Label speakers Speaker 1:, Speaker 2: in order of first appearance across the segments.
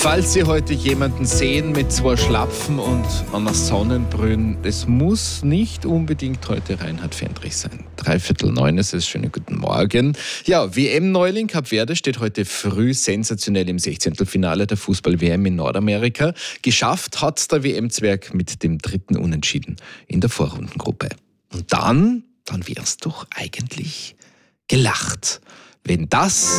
Speaker 1: Falls Sie heute jemanden sehen mit 2 Schlapfen und einer Sonnenbrille, es muss nicht unbedingt heute Reinhard Fendrich sein. 8:45 ist es. Schönen guten Morgen. Ja, WM-Neuling Kap Verde steht heute früh sensationell im 16. Finale der Fußball-WM in Nordamerika. Geschafft hat der WM-Zwerg mit dem 3. Unentschieden in der Vorrundengruppe. Und dann wär's doch eigentlich gelacht, wenn das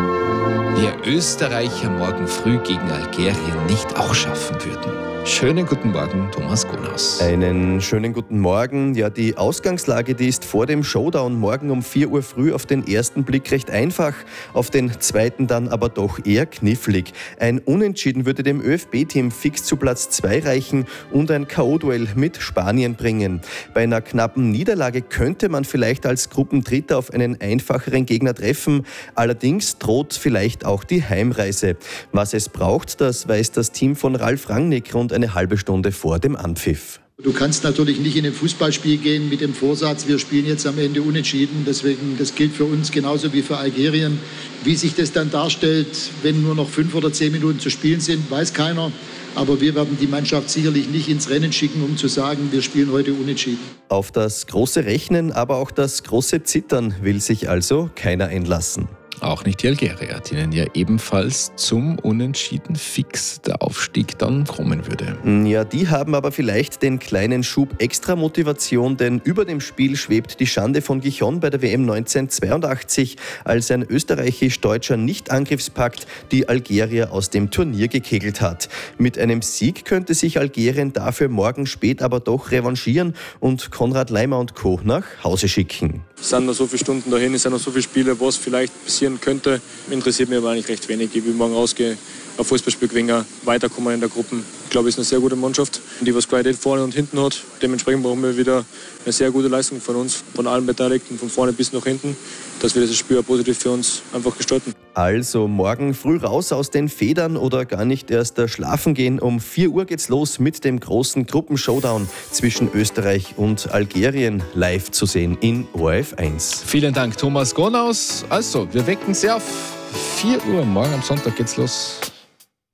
Speaker 1: wir Österreicher morgen früh gegen Algerien nicht auch schaffen würden. Schönen guten Morgen, Thomas Gonaus.
Speaker 2: Einen schönen guten Morgen. Ja, die Ausgangslage, die ist vor dem Showdown morgen um 4 Uhr früh auf den ersten Blick recht einfach, auf den zweiten dann aber doch eher knifflig. Ein Unentschieden würde dem ÖFB-Team fix zu Platz 2 reichen und ein K.O.-Duell mit Spanien bringen. Bei einer knappen Niederlage könnte man vielleicht als Gruppendritter auf einen einfacheren Gegner treffen. Allerdings droht vielleicht auch die Heimreise. Was es braucht, das weiß das Team von Ralf Rangnick rund eine halbe Stunde vor dem Anpfiff.
Speaker 3: Du kannst natürlich nicht in ein Fußballspiel gehen mit dem Vorsatz, wir spielen jetzt am Ende unentschieden. Deswegen, das gilt für uns genauso wie für Algerien. Wie sich das dann darstellt, wenn nur noch 5 oder 10 Minuten zu spielen sind, weiß keiner. Aber wir werden die Mannschaft sicherlich nicht ins Rennen schicken, um zu sagen, wir spielen heute unentschieden.
Speaker 2: Auf das große Rechnen, aber auch das große Zittern will sich also keiner einlassen.
Speaker 1: Auch nicht die Algerier, denen ja ebenfalls zum Unentschieden fix der Aufstieg dann kommen würde.
Speaker 2: Ja, die haben aber vielleicht den kleinen Schub extra Motivation, denn über dem Spiel schwebt die Schande von Gijon bei der WM 1982, als ein österreichisch-deutscher Nicht-Angriffspakt die Algerier aus dem Turnier gekegelt hat. Mit einem Sieg könnte sich Algerien dafür morgen spät aber doch revanchieren und Konrad Laimer und Co. nach Hause schicken.
Speaker 4: Es sind noch so viele Stunden dahin, es sind noch so viele Spiele, was vielleicht passieren könnte. Interessiert mich aber eigentlich recht wenig. Ich will morgen rausgehen, ein Fußballspiel gewinnen, weiterkommen in der Gruppe. Ich glaube, es ist eine sehr gute Mannschaft, die was Qualität vorne und hinten hat. Dementsprechend brauchen wir wieder eine sehr gute Leistung von uns, von allen Beteiligten, von vorne bis nach hinten, dass wir dieses Spiel positiv für uns einfach gestalten.
Speaker 2: Also morgen früh raus aus den Federn oder gar nicht erst schlafen gehen. Um 4 Uhr geht's los mit dem großen Gruppenshowdown zwischen Österreich und Algerien, live zu sehen in ORF1.
Speaker 1: Vielen Dank, Thomas Gonaus. Also, wir wecken Sie auf 4 Uhr. Morgen am Sonntag geht's los.